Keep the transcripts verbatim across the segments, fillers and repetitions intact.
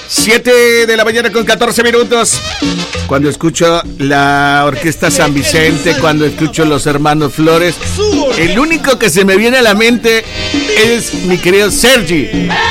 siete de la mañana con catorce minutos. Cuando escucho la Orquesta San Vicente, cuando escucho los Hermanos Flores, el único que se me viene a la mente es mi querido Sergi.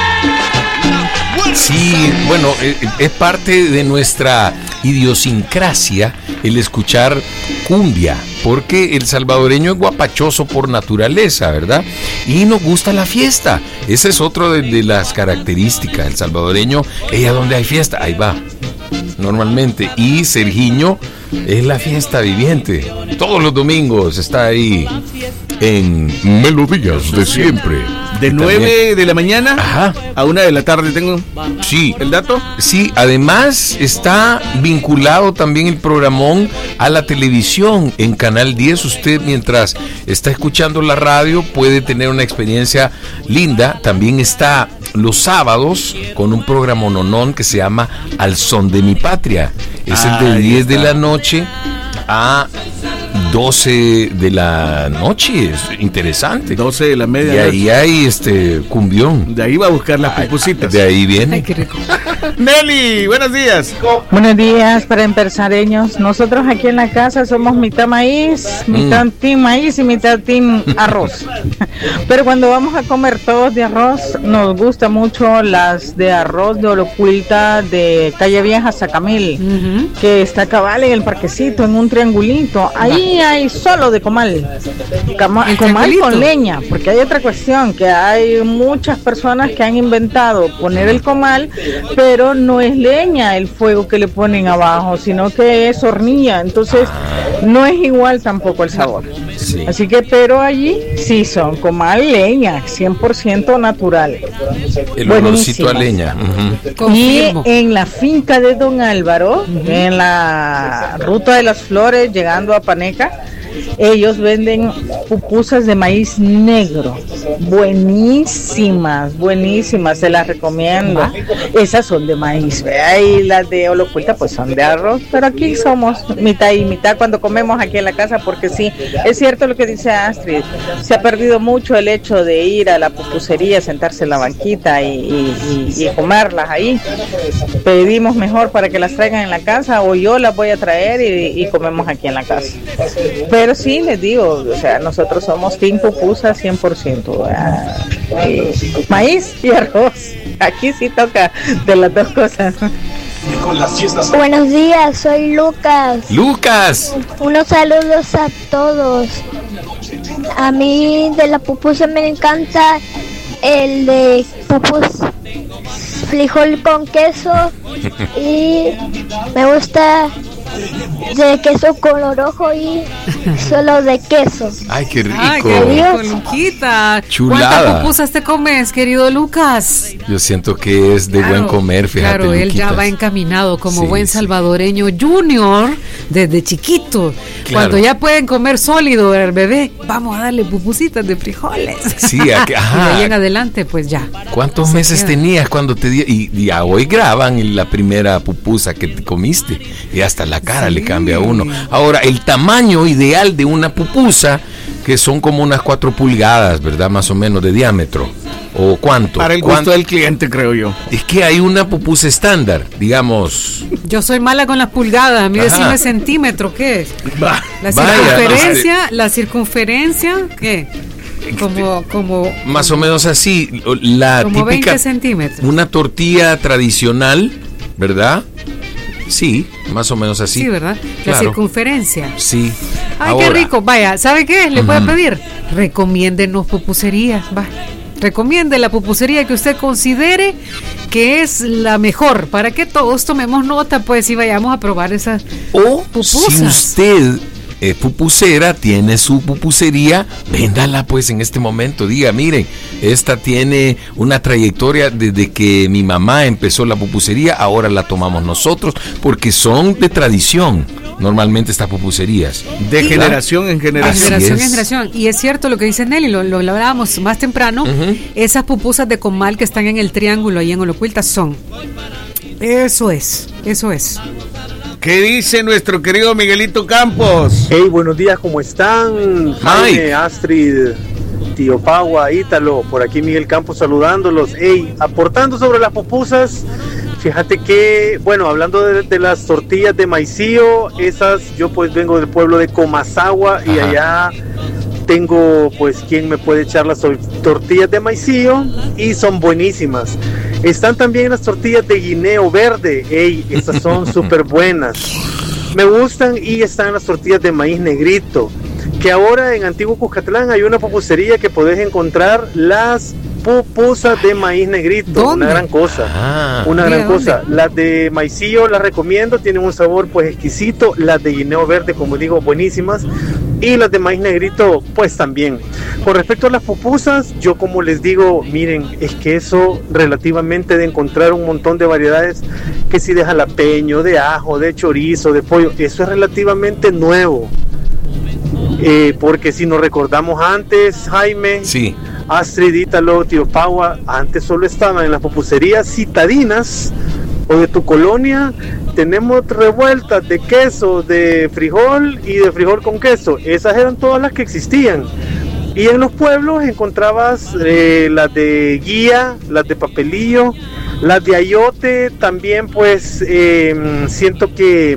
Sí, bueno, es parte de nuestra idiosincrasia el escuchar cumbia, porque el salvadoreño es guapachoso por naturaleza, ¿verdad? Y nos gusta la fiesta. Esa es otra de, de las características. El salvadoreño, ella donde hay fiesta, ahí va, normalmente. Y Sergiño es la fiesta viviente. Todos los domingos está ahí en Melodías de Siempre. De nueve de la mañana Ajá. a una de la tarde, tengo sí. el dato. Sí, además está vinculado también el programón a la televisión en Canal diez. Usted mientras está escuchando la radio puede tener una experiencia linda. También está los sábados con un programa nonón que se llama Al Son de Mi Patria. Es ah, el de diez de la noche a doce de la noche. Es interesante. doce de la media. Y ahí hay este cumbión. De ahí va a buscar las pupusitas. De ahí viene. Ay, qué rico. Nelly, buenos días. Buenos días para empresarios. Nosotros aquí en la casa somos mitad maíz, mitad mm. team maíz y mitad team arroz. Pero cuando vamos a comer todos de arroz, nos gusta mucho las de arroz de Olocuilta de Calle Vieja, Sacamil, uh-huh. que está cabal en el parquecito, en un triangulito. Ahí hay solo de comal. Cama, comal con leña, porque hay otra cuestión, que hay muchas personas que han inventado poner el comal, pero no es leña el fuego que le ponen abajo, sino que es hornilla, entonces no es igual tampoco el sabor. Sí. Así que, pero allí sí son comal leña, cien por ciento natural. El olorcito a leña. Uh-huh. Y en la finca de Don Álvaro, uh-huh. en la Ruta de las Flores, llegando a Paneca, ellos venden pupusas de maíz negro, buenísimas, buenísimas, se las recomiendo. Esas son de maíz, ¿verdad? Y las de Olocuilta pues son de arroz, pero aquí somos mitad y mitad cuando comemos aquí en la casa, porque sí, es cierto lo que dice Astrid, se ha perdido mucho el hecho de ir a la pupusería, sentarse en la banquita y, y, y, y comerlas ahí. Pedimos mejor para que las traigan en la casa, o yo las voy a traer y, y comemos aquí en la casa. Pero Pero sí, les digo, o sea, nosotros somos team pupusa cien por ciento. Eh, maíz y arroz. Aquí sí toca de las dos cosas. Buenos días, soy Lucas. Lucas. Unos saludos a todos. A mí de la pupusa me encanta el de pupus frijol con queso y me gusta de queso color rojo y solo de queso. Ay, qué rico. Ay, qué rico, Luquita. Chulada. ¿Cuántas pupusas te comes, querido Lucas? Yo siento que es de claro, buen comer, fíjate. Claro, él Luquitas. ya va encaminado como sí, buen sí. salvadoreño junior desde chiquito. Claro. Cuando ya pueden comer sólido el bebé, vamos a darle pupusitas de frijoles. Sí, aquí, ajá. Y de ahí en adelante, pues ya. ¿Cuántos Se meses queda. tenías cuando te di? Y, y a hoy graban la primera pupusa que te comiste y hasta la cara sí. le cambia a uno. Ahora, el tamaño ideal de una pupusa, que son como unas cuatro pulgadas, ¿verdad? Más o menos de diámetro. ¿O cuánto? Para el gusto del cliente, creo yo. Es que hay una pupusa estándar, digamos. Yo soy mala con las pulgadas, a mí Ajá. decime centímetro, ¿qué es? Va, la vaya, circunferencia, este... la circunferencia, ¿qué? Como, como más o menos así, la como típica veinte centímetros. Una tortilla tradicional, ¿verdad? Sí, más o menos así. Sí, ¿verdad? La claro. circunferencia. Sí. Ay, Ahora. qué rico. Vaya, ¿sabe qué? Le uh-huh. puedo pedir. Recomiéndenos pupuserías. Va. Recomiende la pupusería que usted considere que es la mejor, para que todos tomemos nota, pues, y vayamos a probar esas o pupusas. Si usted es pupusera, tiene su pupusería, véndala pues en este momento, diga, miren, esta tiene una trayectoria desde que mi mamá empezó la pupusería, ahora la tomamos nosotros, porque son de tradición, normalmente estas pupuserías. De y, generación en generación. De generación en generación. Y es cierto lo que dice Nelly, lo, lo, lo hablábamos más temprano, uh-huh. esas pupusas de comal que están en el triángulo ahí en Olocuilta son. Eso es, eso es. ¿Qué dice nuestro querido Miguelito Campos? Hey, buenos días, ¿cómo están? Jaime, Astrid, Tío Pagua, Ítalo, por aquí Miguel Campos saludándolos. Hey, aportando sobre las pupusas, Fíjate que, bueno, hablando de, de las tortillas de maicillo, esas, yo pues vengo del pueblo de Comasagua. Ajá. Y allá tengo pues quien me puede echar las tortillas de maicillo y son buenísimas. Están también las tortillas de guineo verde, ey, estas son súper buenas. Me gustan. Y están las tortillas de maíz negrito, que ahora en Antiguo Cuscatlán hay una pupusería que podés encontrar las pupusas de maíz negrito. ¿Dónde? Una gran cosa, ah, una gran ¿dónde? cosa. Las de maicillo las recomiendo, tienen un sabor pues exquisito. Las de guineo verde, como digo, buenísimas. Y las de maíz negrito pues también. Con respecto a las pupusas, yo como les digo, miren, es que eso relativamente de encontrar un montón de variedades, que si de jalapeño, de ajo, de chorizo, de pollo, eso es relativamente nuevo. Eh, porque si nos recordamos antes, Jaime, sí. Astrid, Ítalo, Tío Paua, antes solo estaban en las pupuserías citadinas o de tu colonia. Tenemos revueltas de queso, de frijol y de frijol con queso. Esas eran todas las que existían. Y en los pueblos encontrabas eh, las de guía, las de papelillo, las de ayote. También pues eh, siento que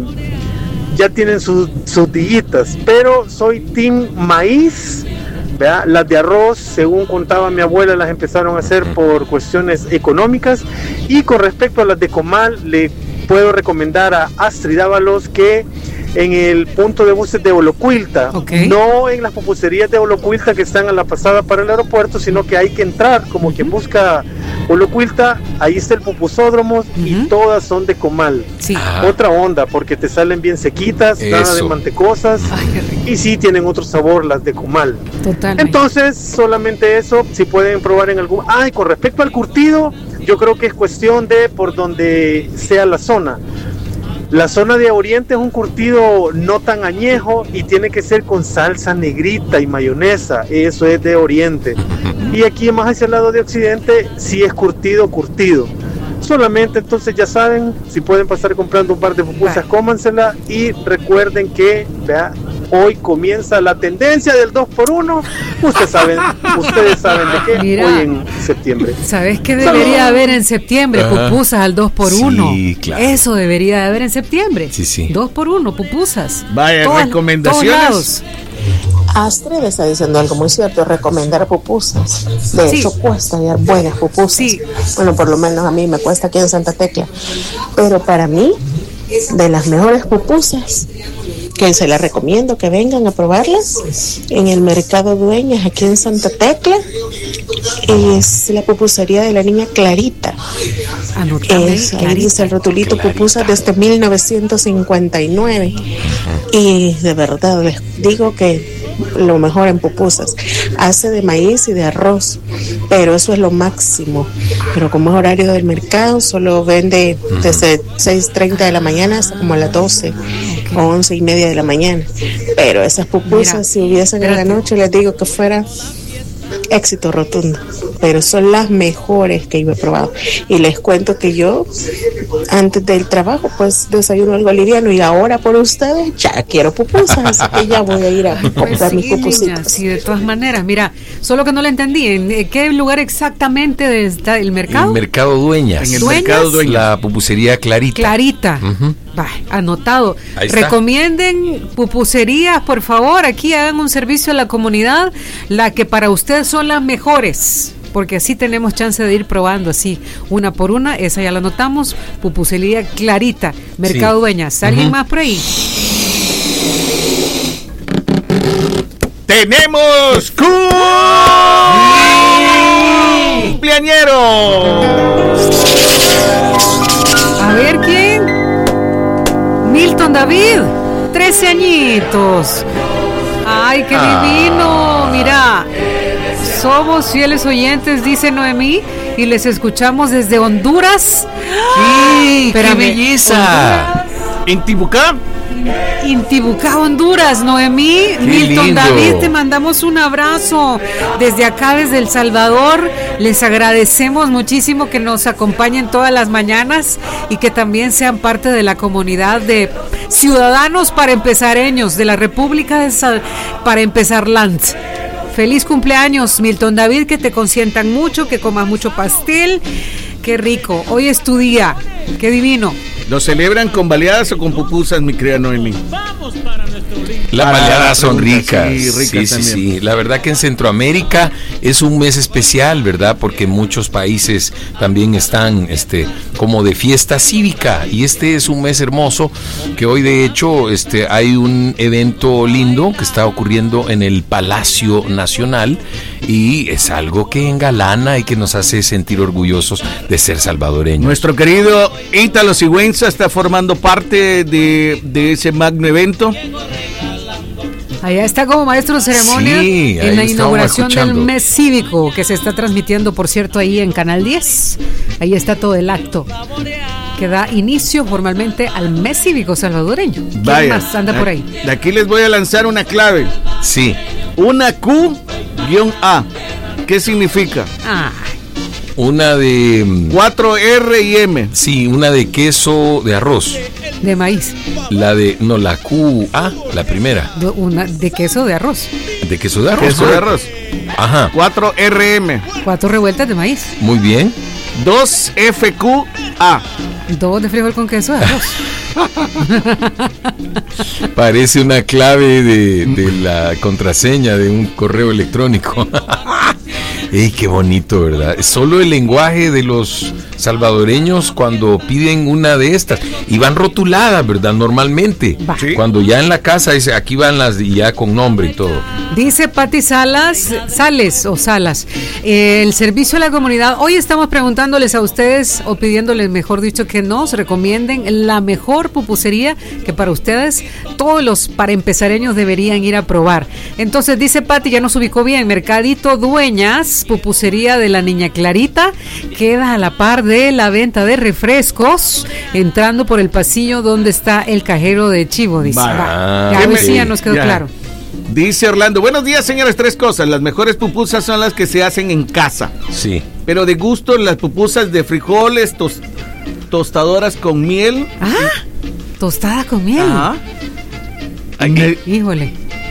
ya tienen sus, sus dillitas, pero soy team maíz. ¿Verdad? Las de arroz, según contaba mi abuela, las empezaron a hacer por cuestiones económicas. Y con respecto a las de comal, le puedo recomendar a Astrid Ábalos que en el punto de buses de Olocuilta, okay. No en las pupuserías de Olocuilta que están a la pasada para el aeropuerto, sino que hay que entrar como quien busca Olocuilta, ahí está el pupusódromo. Uh-huh. Y todas son de comal. Sí. Otra onda, porque te salen bien sequitas, eso. Nada de mantecosas. Ay, y sí tienen otro sabor las de comal. Totalmente. Entonces, solamente eso, si pueden probar en algún... Ah, y con respecto al curtido, yo creo que es cuestión de por donde sea la zona. La zona de Oriente es un curtido no tan añejo y tiene que ser con salsa negrita y mayonesa. Eso es de Oriente. Y aquí más hacia el lado de Occidente sí es curtido, curtido. Solamente entonces ya saben, si pueden pasar comprando un par de pupusas, cómansela. Y recuerden que, vea, hoy comienza la tendencia del dos por uno. Ustedes saben, ustedes saben de qué. Mira, hoy en septiembre. ¿Sabes qué debería ¡Salud! haber en septiembre? Uh-huh. Pupusas al dos por uno. Sí, claro. Eso debería de haber en septiembre. Sí, sí. dos por uno, pupusas. Vaya, todas, recomendaciones. Astrid está diciendo algo muy cierto, recomendar pupusas. De sí. hecho, cuesta hallar buenas pupusas. Sí. Bueno, por lo menos a mí me cuesta aquí en Santa Tecla. Pero para mí, de las mejores pupusas, que se las recomiendo que vengan a probarlas, en el Mercado Dueñas, aquí en Santa Tecla, es la pupusería de la niña Clarita. Anotame, es, ahí Clarita, dice el rotulito Clarita. Pupusas desde mil novecientos cincuenta y nueve. Y de verdad les digo que lo mejor en pupusas. Hace de maíz y de arroz, pero eso es lo máximo. Pero como es horario del mercado, solo vende desde seis treinta de la mañana hasta como a las doce o once y media de la mañana. Pero esas pupusas, mira, si hubiesen en la noche, les digo que fuera éxito rotundo. Pero son las mejores que yo he probado. Y les cuento que yo, antes del trabajo, pues desayuno algo liviano, y ahora por ustedes ya quiero pupusas, así que ya voy a ir a comprar pues sí, mis pupusitas. Sí, de todas maneras. Mira, solo que no le entendí, ¿en qué lugar exactamente está el mercado? El Mercado Dueñas. En el ¿Dueñas? Mercado Dueñas. La pupusería Clarita. Clarita. Uh-huh. Bah, anotado. Recomienden pupuserías, por favor, aquí hagan un servicio a la comunidad, la que para ustedes son las mejores, porque así tenemos chance de ir probando así, una por una. Esa ya la anotamos, pupusería Clarita, Mercado sí. Dueñas. ¿Alguien uh-huh. más por ahí? ¡Tenemos cumpleañero! A ver, ¿quién? Milton David, trece añitos. ¡Ay, qué ah. divino! Mira, somos fieles oyentes, dice Noemí, y les escuchamos desde Honduras. ¡Sí! ¡Qué belleza! Honduras. ¿En Tibucá? Intibucá, Honduras, Noemí, qué Milton lindo. David, te mandamos un abrazo desde acá, desde El Salvador. Les agradecemos muchísimo que nos acompañen todas las mañanas y que también sean parte de la comunidad de ciudadanos para empezareños de la República de Sal- para empezar Land. Feliz cumpleaños, Milton David, que te consientan mucho, que comas mucho pastel, qué rico. Hoy es tu día. Qué divino. ¿Lo celebran con baleadas o con pupusas, mi querida Noemí? Las baleadas son ricas. Sí, ricas sí, sí, sí. La verdad que en Centroamérica es un mes especial, ¿verdad? Porque muchos países también están este, como de fiesta cívica. Y este es un mes hermoso, que hoy de hecho este, hay un evento lindo que está ocurriendo en el Palacio Nacional. Y es algo que engalana y que nos hace sentir orgullosos de ser salvadoreños. Nuestro querido Ítalo Sigüenza está formando parte de, de ese magno evento. Allá está como maestro de ceremonia sí, en la inauguración del mes cívico, que se está transmitiendo, por cierto, ahí en Canal diez. Ahí está todo el acto que da inicio formalmente al mes cívico salvadoreño. ¿Quién Vaya, más anda por ahí? De aquí les voy a lanzar una clave. Sí. Una Q-A. ¿Qué significa? Ah, Una de... cuatro R y M. Sí, una de queso de arroz. de maíz. La de... No, la Q A, la primera. De, una, de queso de arroz. De queso de arroz. Queso de arroz. Ajá. cuatro R M. Cuatro revueltas de maíz. Muy bien. dos F Q A. Dos de frijol con queso de arroz. Parece una clave de, de la contraseña de un correo electrónico. ¡Ey, qué bonito!, ¿verdad? Solo el lenguaje de los salvadoreños cuando piden una de estas. Y van rotuladas, ¿verdad? Normalmente. Sí. Cuando ya en la casa dice, aquí van las y ya con nombre y todo. Dice Pati Salas, Sales o Salas, eh, el servicio a la comunidad. Hoy estamos preguntándoles a ustedes, o pidiéndoles, mejor dicho, que nos recomienden la mejor pupusería que para ustedes todos los para empezareños deberían ir a probar. Entonces dice Pati, ya nos ubicó bien, Mercadito Dueñas, pupusería de la Niña Clarita, queda a la par de la venta de refrescos, entrando por el pasillo donde está el cajero de Chivo, dice. Va. Va. Ya, ¿Qué hoy me- sí ya nos quedó ya. claro. Dice Orlando, buenos días señores, tres cosas. Las mejores pupusas son las que se hacen en casa. Sí. Pero de gusto las pupusas de frijoles, tos- tostadoras con miel. Ah, tostada con miel. Ajá. Ay, me- Híjole.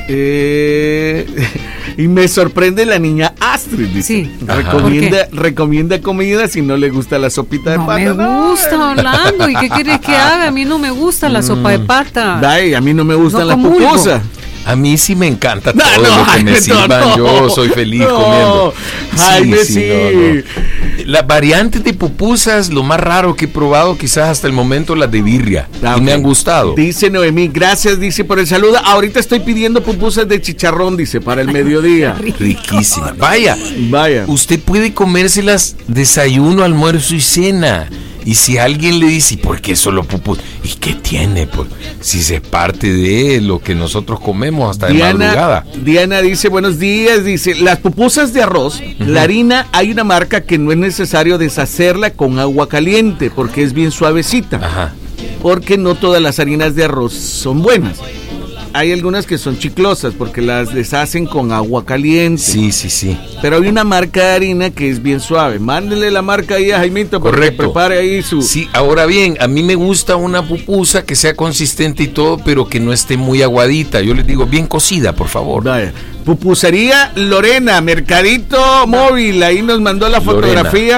eh, y me sorprende la niña Astrid. Dice. Sí. Ajá. Recomienda, recomienda comida si no le gusta la sopita de No pata. me gusta, Orlando. ¿Y qué quieres que haga? A mí no me gusta la sopa de pata. Ay, a mí no me gustan No las comulgo. pupusas. A mí sí me encanta No, todo no, lo que Jaime, me no, sirvan. no. Yo soy feliz No, comiendo. Jaime, sí. no, no. Las variantes de pupusas, lo más raro que he probado, quizás hasta el momento, las de birria. Ah, y me ok. han gustado. Dice Noemí, gracias, dice por el saludo. Ahorita estoy pidiendo pupusas de chicharrón, dice, para el mediodía. Riquísima. Vaya, Vaya. usted puede comérselas desayuno, almuerzo y cena. Y si alguien le dice, ¿y por qué solo pupusas? ¿Y qué tiene? Pues, si se parte de lo que nosotros comemos hasta de Diana, madrugada. Diana dice, buenos días, dice, las pupusas de arroz, la harina, hay una marca que no es necesario deshacerla con agua caliente, porque es bien suavecita. Ajá. Porque no todas las harinas de arroz son buenas. Hay algunas que son chiclosas porque las deshacen con agua caliente. Sí, sí, sí. Pero hay una marca de harina que es bien suave. Mándele la marca ahí a Jaimito para que Correcto. prepare ahí su... Sí, ahora bien, a mí me gusta una pupusa que sea consistente y todo, pero que no esté muy aguadita. Yo les digo, bien cocida, por favor. Vaya. Pupusería Lorena, Mercadito Móvil, ahí nos mandó la Lorena. fotografía.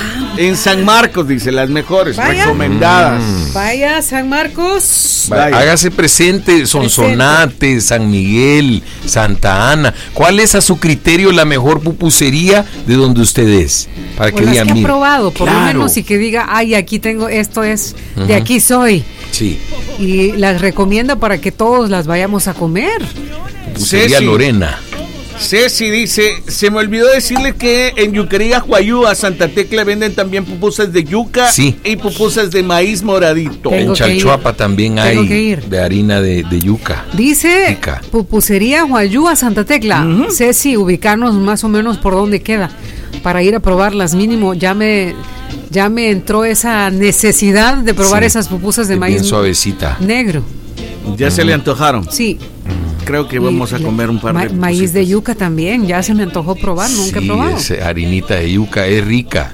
En San Marcos, dice, las mejores, Vaya. recomendadas. Vaya, San Marcos. Va, Vaya. hágase presente, Sonsonate, San Miguel, Santa Ana. ¿Cuál es a su criterio la mejor pupusería de donde usted es? Para O que las digan, que ha mire, probado, por lo claro. menos, y que diga, ay, aquí tengo, esto es, de Ujú. aquí soy. Sí, Y las recomienda para que todos las vayamos a comer. pupusería Ceci. Lorena. Ceci dice, se me olvidó decirle que en Yuquería, Huayúa, Santa Tecla venden también pupusas de yuca Sí. y pupusas de maíz moradito. Tengo En que Chalchuapa también Tengo hay que ir. de harina de, de yuca. Dice Rica. Pupusería Huayúa, Santa Tecla. Ceci, ubicarnos más o menos por dónde queda para ir a probarlas mínimo. Ya me, ya me entró esa necesidad de probar Sí. esas pupusas de Es maíz bien suavecita. negro. Ya se le antojaron. Sí. Creo que vamos Y- a comer un par ma- de maíz pupusitas. de yuca también. Ya se me antojó probar, nunca he Sí, probado. esa harinita de yuca es rica.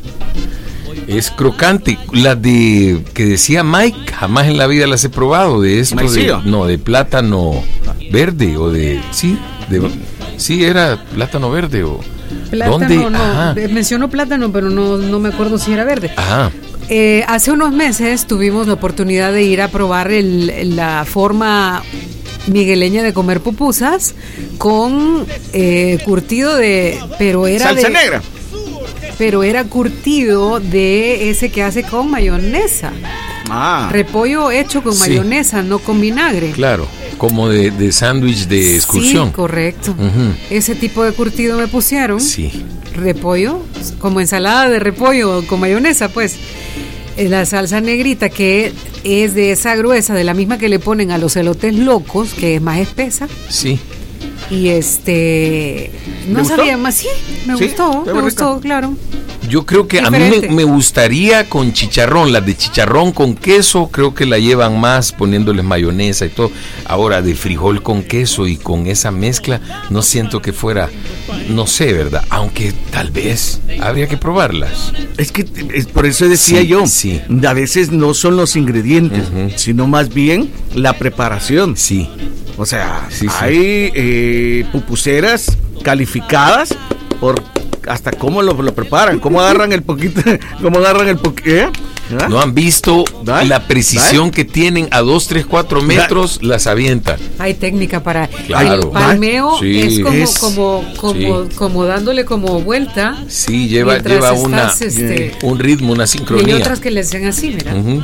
Es crocante. La de que decía Mike, jamás en la vida las he probado. De esto de, ¿Maicillo? no, de plátano verde o de sí, de sí era plátano verde o Plátano, ¿Dónde? no. Ajá. Mencionó plátano, pero no, no me acuerdo si era verde. Ajá. Eh, hace unos meses tuvimos la oportunidad de ir a probar el, la forma migueleña de comer pupusas con eh, curtido de... pero era Salsa de, negra. Pero era curtido de ese que hace con mayonesa. Ah. Repollo hecho con Sí. mayonesa, no con vinagre. Claro, como de, de sándwich de excursión. Sí, correcto. Ujú. Ese tipo de curtido me pusieron. Sí. Repollo, como ensalada de repollo con mayonesa, pues. Eh, La salsa negrita, que es de esa gruesa, de la misma que le ponen a los elotes locos, que es más espesa. Sí. Y este... No gustó? sabía más, sí, me Sí, gustó, está me muy gustó, rica. claro. Yo creo que a mí Diferente. me, me gustaría con chicharrón, las de chicharrón con queso, creo que la llevan más poniéndoles mayonesa y todo. Ahora de frijol con queso y con esa mezcla, no siento que fuera, no sé, ¿verdad? Aunque tal vez habría que probarlas. Es que es por eso decía Sí, yo, sí. a veces no son los ingredientes, Ujú. sino más bien la preparación. Sí. O sea, Sí, sí. hay eh, pupuseras calificadas por hasta cómo lo, lo preparan, cómo agarran el poquito, cómo agarran el poquito. ¿eh? ¿Ah? ¿No han visto Dale, la precisión que tienen a dos, tres, cuatro metros? Las avientan. Hay técnica para Claro. el palmeo, Sí. es como Es- como como, sí. como dándole como vuelta. Sí, lleva, mientras lleva estás, una, este, un ritmo, una y hay sincronía. otras que le hacen así, mira. Ujú.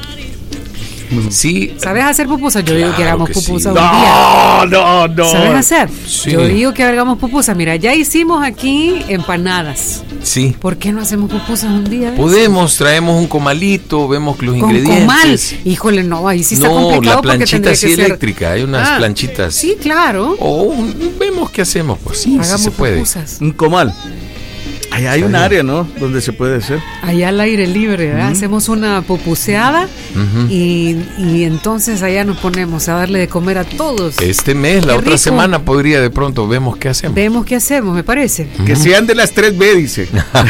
Sí. ¿Sabes hacer pupusas? Yo digo que Claro hagamos que sí. pupusas un día. No, no, no. ¿Sabes hacer? Sí. Yo digo que hagamos pupusas. Mira, ya hicimos aquí empanadas. Sí. ¿Por qué no hacemos pupusas un día? Podemos, traemos un comalito, vemos los Con ingredientes. comal. Híjole, no, ahí sí está No, complicado la porque planchita tendría sí que ser... eléctrica, hay unas Ah, planchitas. Sí, claro. O un- vemos qué hacemos, pues sí, sí Hagamos se puede. pupusas. Un comal. Ahí hay un Está área, ¿no? Donde se puede hacer. Allá al aire libre, ¿verdad? Hacemos una pupuseada Ujú. y, y entonces allá nos ponemos a darle de comer a todos. Este mes, la Qué otra rico. semana podría de pronto, vemos qué hacemos. Vemos qué hacemos, me parece. Que sean de las tres B, dice.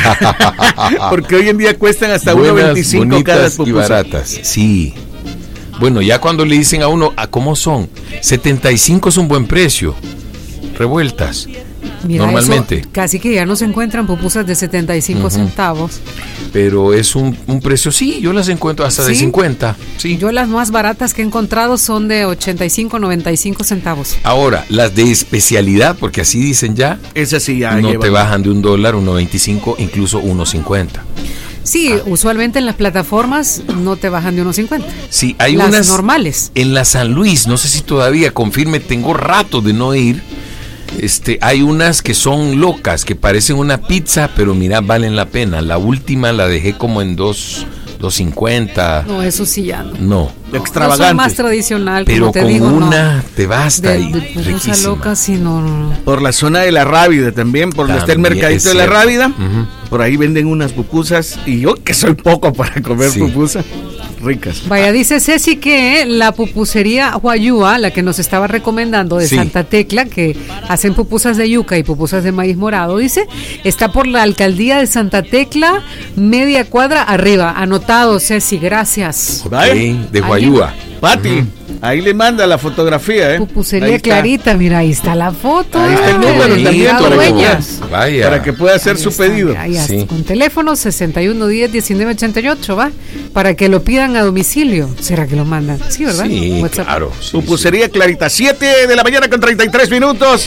Porque hoy en día cuestan hasta uno Buenas, veinticinco cada bonitas y pupusa. baratas. Sí. Bueno, ya cuando le dicen a uno, ¿a cómo son? setenta y cinco es un buen precio. Revueltas. Mira, Normalmente. eso, casi que ya no se encuentran pupusas de setenta y cinco Ujú. centavos. Pero es un, un precio, sí, yo las encuentro hasta de ¿Sí? cincuenta. Sí. Yo las más baratas que he encontrado son de ochenta y cinco, noventa y cinco centavos. Ahora, las de especialidad, porque así dicen ya, Esas sí ya no llevan. te bajan de un dólar, uno veinticinco, incluso uno cincuenta. Sí, usualmente en las plataformas no te bajan de unos cincuenta. Sí, hay Las unas normales. en la San Luis, no sé si todavía confirme, tengo rato de no ir. Este, hay unas que son locas, que parecen una pizza, pero mira, valen la pena. La última la dejé como en dos, dos cincuenta. No, eso sí ya no. No, Yo Extravagante. soy más tradicional, pero como te con digo, no. una te basta de, y de pupusa riquísima. loca, sí, no, no, no. Por la zona de la Rábida también, por donde está el También, mercadito es de la cierto. Rábida. Ujú. Por ahí venden unas pupusas. Y yo, que soy poco para comer Sí. pupusa, ricas. Vaya, dice Ceci que la pupusería Huayúa, la que nos estaba recomendando de Sí. Santa Tecla, que hacen pupusas de yuca y pupusas de maíz morado, dice, está por la alcaldía de Santa Tecla, media cuadra arriba. Anotado, Ceci, gracias. Ok, ¿Vale? de Guayúa. Pati, ahí le manda la fotografía, ¿eh? Pupusería Ahí está. Clarita, mira, ahí está la foto. Ahí está el Ay, número de también la para que dueñas. pueda- Vaya. Para que pueda hacer Ahí su está, pedido. mira, ahí está, Sí. con teléfono sesenta y uno diez diecinueve ochenta y ocho, ¿va? Para que lo pidan a domicilio. ¿Será que lo mandan? Sí, ¿verdad? Sí, WhatsApp. claro. sí, Pupusería Clarita, siete de la mañana con treinta y tres minutos.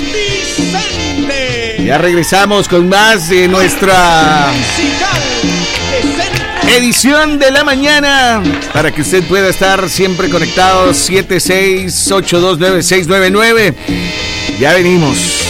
Ya regresamos con más de nuestra edición de la mañana para que usted pueda estar siempre conectado. Siete seis ocho dos nueve seis nueve nueve. Ya venimos.